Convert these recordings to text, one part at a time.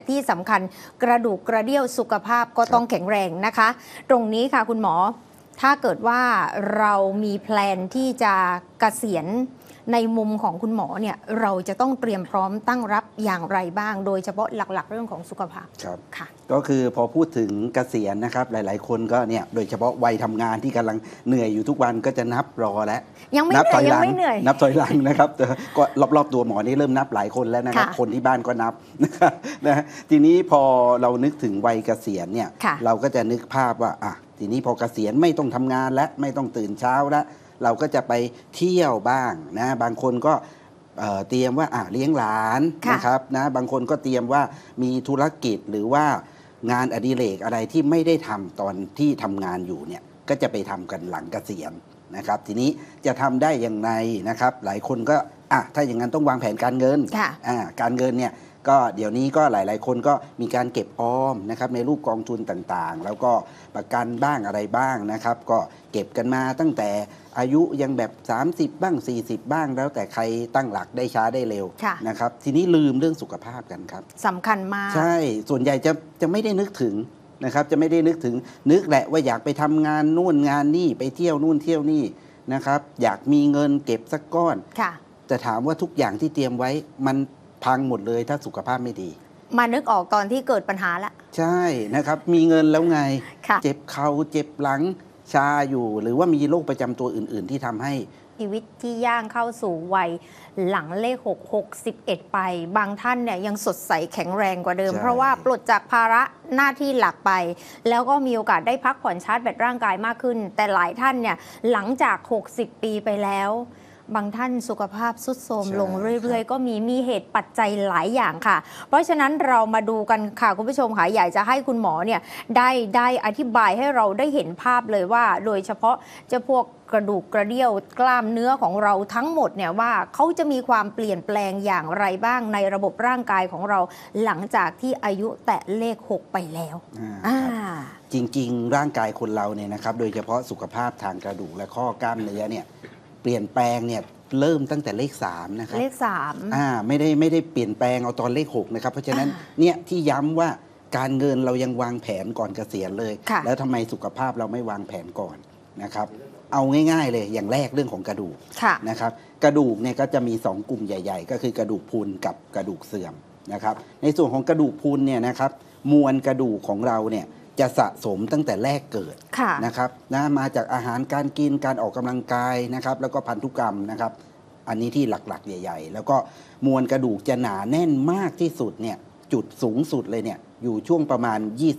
ที่สำคัญกระดูกกระเดี่ยวสุขภาพก็ต้องแข็งแรงนะคะ ตรงนี้ค่ะคุณหมอถ้าเกิดว่าเรามีแพลนที่จะเกษียณในมุมของคุณหมอเนี่ยเราจะต้องเตรียมพร้อมตั้งรับอย่างไรบ้างโดยเฉพาะหลักๆเรื่องของสุขภาพครับค่ะก็คือพอพูดถึงเกษียณนะครับหลายๆคนก็เนี่ยโดยเฉพาะวัยทำงานที่กำลังเหนื่อยอยู่ทุกวันก็จะนับรอแล้วยังไม่เหนื่อยยังไม่เหนื่อยนับถอยหลังนะครับแต่ก็รอบๆตัวหมอนี่เริ่มนับหลายคนแล้วนะครับคนที่บ้านก็นับนะครับนะทีนี้พอเรานึกถึงวัยเกษียณเนี่ยเราก็จะนึกภาพว่าทีนี้พอเกษียณไม่ต้องทำงานและไม่ต้องตื่นเช้าแล้วเราก็จะไปเที่ยวบ้างนะบางคนก็เตรียมว่าเลี้ยงหลานนะครับนะบางคนก็เตรียมว่ามีธุรกิจหรือว่างานอดิเรกอะไรที่ไม่ได้ทำตอนที่ทำงานอยู่เนี่ยก็จะไปทำกันหลังเกษียณนะครับทีนี้จะทำได้อย่างไรนะครับหลายคนก็ถ้าอย่างนั้นต้องวางแผนการเงินการเงินเนี่ยก็เดี๋ยวนี้ก็หลายๆคนก็มีการเก็บออมนะครับในรูปกองทุนต่างๆแล้วก็ประกันบ้างอะไรบ้างนะครับก็เก็บกันมาตั้งแต่อายุยังแบบ30บ้าง40บ้างแล้วแต่ใครตั้งหลักได้ช้าได้เร็วนะครับทีนี้ลืมเรื่องสุขภาพกันครับสำคัญมากใช่ส่วนใหญ่จะไม่ได้นึกถึงนะครับจะไม่ได้นึกถึงนึกแหละว่าอยากไปทำงานนู่นงานนี่ไปเที่ยวนู่นเที่ยวนี่นะครับอยากมีเงินเก็บสักก้อนแต่ถามว่าทุกอย่างที่เตรียมไว้มันพังหมดเลยถ้าสุขภาพไม่ดีมานึกออกตอนที่เกิดปัญหาละใช่นะครับมีเงินแล้วไงเจ็บเข่าเจ็บหลังชาอยู่หรือว่ามีโรคประจำตัวอื่นๆที่ทำให้ชีวิตที่ย่างเข้าสู่วัยหลังเลข61ไปบางท่านเนี่ยยังสดใสแข็งแรงกว่าเดิมเพราะว่าปลดจากภาระหน้าที่หลักไปแล้วก็มีโอกาสได้พักผ่อนชาร์จแบตร่างกายมากขึ้นแต่หลายท่านเนี่ยหลังจาก60ปีไปแล้วบางท่านสุขภาพทรุดโทรมลงเรื่อยๆก็มีเหตุปัจจัยหลายอย่างค่ะเพราะฉะนั้นเรามาดูกันค่ะคุณผู้ชมค่ะอยากจะให้คุณหมอเนี่ยได้อธิบายให้เราได้เห็นภาพเลยว่าโดยเฉพาะจะพวกกระดูกกระเดี่ยวกล้ามเนื้อของเราทั้งหมดเนี่ยว่าเขาจะมีความเปลี่ยนแปลงอย่างไรบ้างในระบบร่างกายของเราหลังจากที่อายุแตะเลข6ไปแล้วจริงๆร่างกายคนเราเนี่ยนะครับโดยเฉพาะสุขภาพทางกระดูกและข้อกล้ามเนื้อเนี่ยเปลี่ยนแปลงเนี่ยเริ่มตั้งแต่เลข3นะครับเลข3 ไม่ได้เปลี่ยนแปลงเอาตอนเลข6นะครับเพราะฉะนั้นเนี่ยที่ย้ำว่าการเงินเรายังวางแผนก่อนเกษียณเลยแล้วทำไมสุขภาพเราไม่วางแผนก่อนนะครับเอาง่ายๆเลยอย่างแรกเรื่องของกระดูกนะครับกระดูกเนี่ยก็จะมี2กลุ่มใหญ่ๆก็คือกระดูกพรุนกับกระดูกเสื่อมนะครับในส่วนของกระดูกพรุนเนี่ยนะครับมวลกระดูกของเราเนี่ยจะสะสมตั้งแต่แรกเกิดนะครับมาจากอาหารการกินการออกกำลังกายนะครับแล้วก็พันธุกรรมนะครับอันนี้ที่หลักๆใหญ่ๆแล้วก็มวลกระดูกจะหนาแน่นมากที่สุดเนี่ยจุดสูงสุดเลยเนี่ยอยู่ช่วงประมาณ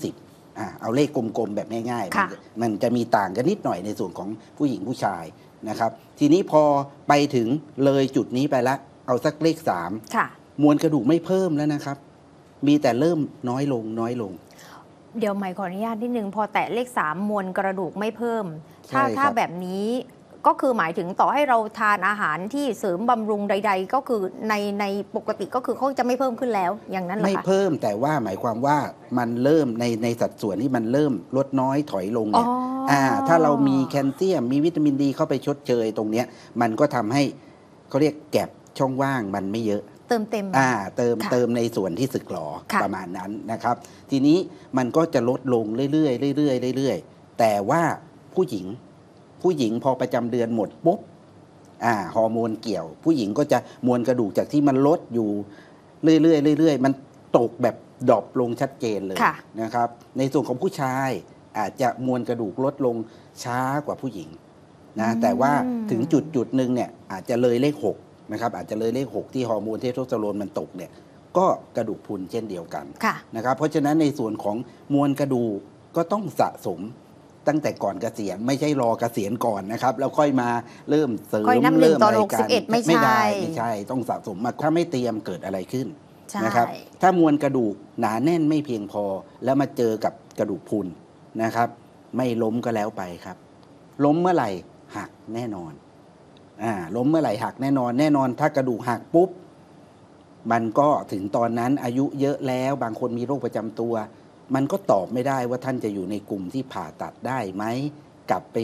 20เอาเลขกลมๆแบบง่ายๆมันจะมีต่างกันนิดหน่อยในส่วนของผู้หญิงผู้ชายนะครับทีนี้พอไปถึงเลยจุดนี้ไปแล้วเอาสักเลข3มวลกระดูกไม่เพิ่มแล้วนะครับมีแต่เริ่มน้อยลงเดี๋ยวใหม่ขออนุญาตนิดนึงพอแตะเลข3มวลกระดูกไม่เพิ่มถ้าแบบนี้ก็คือหมายถึงต่อให้เราทานอาหารที่เสริมบำรุงใดๆก็คือในปกติก็คือเขาจะไม่เพิ่มขึ้นแล้วอย่างนั้นเหรอคะไม่เพิ่มแต่ว่าหมายความว่ามันเริ่มในสัดส่วนที่มันเริ่มลดน้อยถอยลงเนี่ยถ้าเรามีแคลเซียมมีวิตามินดีเข้าไปชดเชยตรงเนี้ยมันก็ทำให้เขาเรียกแก็บช่องว่างมันไม่เยอะเติมเติมในส่วนที่สึกหรอประมาณนั้นนะครับทีนี้มันก็จะลดลงเรื่อยๆแต่ว่าผู้หญิงพอประจำเดือนหมดปุ๊บฮอร์โมนเกี่ยวผู้หญิงก็จะมวลกระดูกจากที่มันลดอยู่เรื่อยๆมันตกแบบดรอปลงชัดเจนเลยนะครับในส่วนของผู้ชายอาจจะมวลกระดูกลดลงช้ากว่าผู้หญิงนะแต่ว่าถึงจุดหนึ่งเนี่ยอาจจะเลยเลข6นะครับอาจจะเลยเลข6ที่ฮอร์โมนเทสโทสเตอโรนมันตกเนี่ยก็กระดูกพรุนเช่นเดียวกันนะครับเพราะฉะนั้นในส่วนของมวลกระดูกก็ต้องสะสมตั้งแต่ก่อนเกษียณไม่ใช่รอเกษียณก่อนนะครับแล้วค่อยมาเริ่มเสริมเริ่มอะไรกันไม่ใช่ต้องสะสมมาถ้าไม่เตรียมเกิดอะไรขึ้นนะครับถ้ามวลกระดูกหนาแน่นไม่เพียงพอแล้วมาเจอกับกระดูกพรุนนะครับไม่ล้มก็แล้วไปครับล้มเมื่อไหร่หักแน่นอนล้มเมื่อไหร่หักแน่นอนถ้ากระดูกหักปุ๊บมันก็ถึงตอนนั้นอายุเยอะแล้วบางคนมีโรคประจำตัวมันก็ตอบไม่ได้ว่าท่านจะอยู่ในกลุ่มที่ผ่าตัดได้ไหมกลับไป